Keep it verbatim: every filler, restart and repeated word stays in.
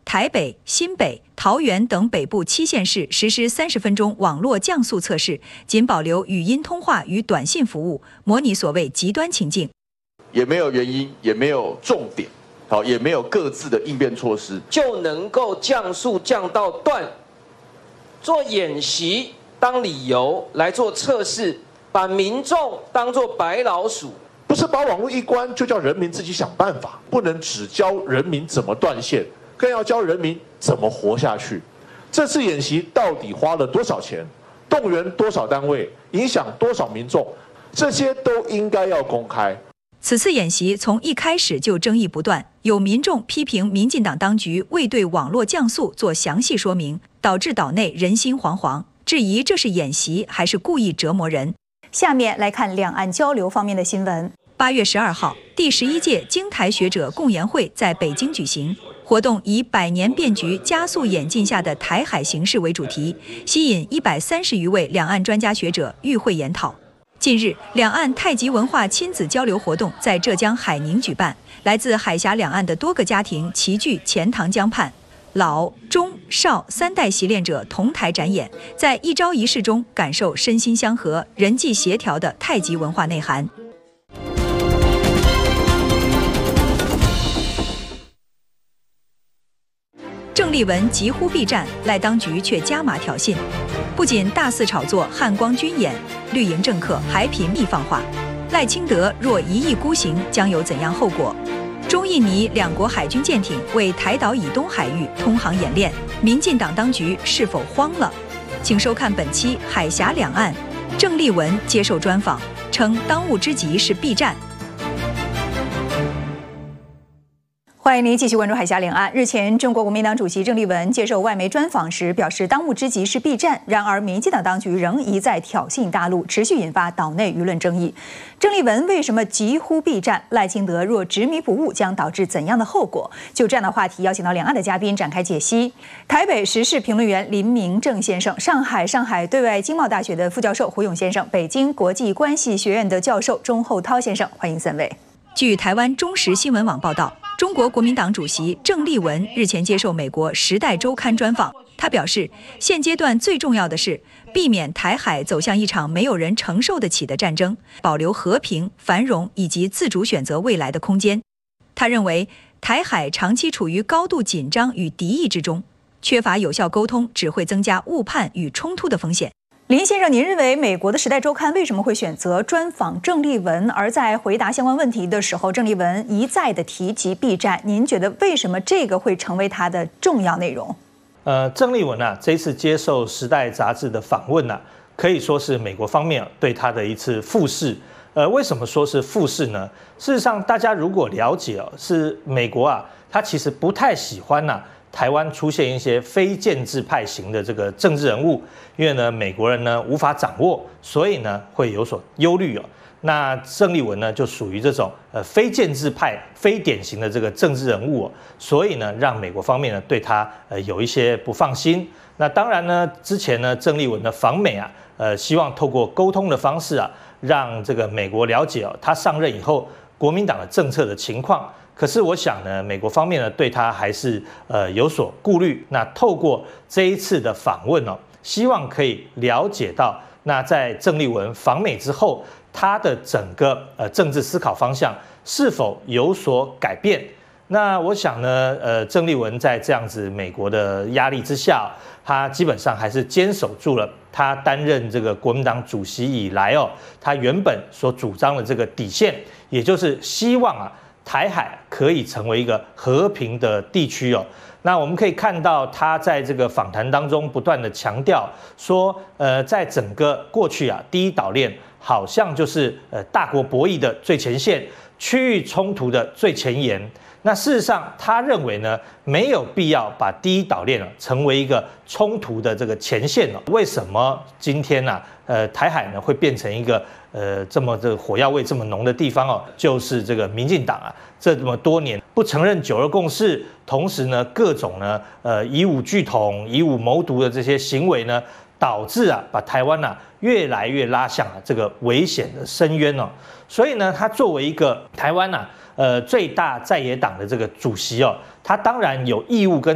台北、新北、桃园等北部七县市实施三十分钟网络降速测试，仅保留语音通话与短信服务，模拟所谓极端情境。 也没有原因，也没有重点，好，也没有各自的应变措施， 就能够降速降到断，做演习当理由来做测试，把民众当作白老鼠。 不是把网络一关就叫人民自己想办法，不能只教人民怎么断线，更要教人民怎么活下去。这次演习到底花了多少钱？动员多少单位？影响多少民众？这些都应该要公开。 此次演习从一开始就争议不断，有民众批评民进党当局未对网络降速做详细说明，导致岛内人心惶惶，质疑这是演习还是故意折磨人。 下面来看两岸交流方面的新闻。 八月十二号，第十一届京台学者共研会在北京举行，活动以百年变局加速演进下的台海形势为主题，吸引一百三十余位两岸专家学者与会研讨。近日，两岸太极文化亲子交流活动在浙江海宁举办，来自海峡两岸的多个家庭齐聚钱塘江畔。 老、中、少三代习练者同台展演，在一招一式中感受身心相合、人际协调的太极文化内涵。郑丽文疾呼避战，赖当局却加码挑衅，不仅大肆炒作汉光军演，绿营政客还频密放话：赖清德若一意孤行，将有怎样后果？ 中印尼两国海军舰艇为台岛以东海域通航演练，民进党当局是否慌了？请收看本期《海峡两岸》，郑丽文接受专访，称当务之急是避战。 欢迎您继续关注海峡两岸。日前，中国国民党主席郑丽文接受外媒专访时表示，当务之急是避战。然而，民进党当局仍一再挑衅大陆，持续引发岛内舆论争议。郑丽文为什么急呼避战？赖清德若执迷不悟，将导致怎样的后果？就这样的话题，邀请到两岸的嘉宾展开解析。台北时事评论员林明正先生，上海上海对外经贸大学的副教授胡勇先生，北京国际关系学院的教授钟厚涛先生，欢迎三位。 据台湾中时新闻网报道。 中国国民党主席郑丽文日前接受美国《时代周刊》专访，他表示，现阶段最重要的是避免台海走向一场没有人承受得起的战争，保留和平、繁荣以及自主选择未来的空间。他认为，台海长期处于高度紧张与敌意之中，缺乏有效沟通，只会增加误判与冲突的风险。 林先生，您认为美国的《时代周刊》为什么会选择专访郑丽文？而在回答相关问题的时候，郑丽文一再的提及避战，您觉得为什么这个会成为他的重要内容？ 呃，郑丽文啊，这一次接受《时代》杂志的访问啊，可以说是美国方面对他的一次复试。呃，为什么说是复试呢？事实上，大家如果了解哦，是美国啊，他其实不太喜欢呐、啊。 台湾出现一些非建制派型的这个政治人物，因为呢美国人呢无法掌握，所以呢会有所忧虑哦。那郑丽文呢就属于这种呃非建制派、非典型的这个政治人物哦，所以呢让美国方面呢对他呃有一些不放心。那当然呢，之前呢郑丽文的访美啊，呃希望透过沟通的方式啊，让这个美国了解哦，他上任以后国民党的政策的情况。 可是我想呢，美国方面呢对他还是呃有所顾虑。那透过这一次的访问哦，希望可以了解到，那在郑丽文访美之后，他的整个呃政治思考方向是否有所改变？那我想呢，呃，郑丽文在这样子美国的压力之下，他基本上还是坚守住了他担任这个国民党主席以来哦，他原本所主张的这个底线，也就是希望啊。 台海可以成为一个和平的地区哦。那我们可以看到，他在这个访谈当中不断的强调说，呃，在整个过去啊，第一岛链好像就是呃大国博弈的最前线，区域冲突的最前沿。那事实上，他认为呢，没有必要把第一岛链啊成为一个冲突的这个前线哦。为什么今天呢、啊，呃，台海呢会变成一个呃这么这个火药味这么浓的地方哦？就是这个民进党啊，这么多年不承认九二共识，同时呢各种呢呃以武拒统、以武谋独的这些行为呢，导致啊把台湾啊越来越拉向啊这个危险的深渊哦。所以呢，他作为一个台湾啊。呃，最大在野党的这个主席哦，他当然有义务跟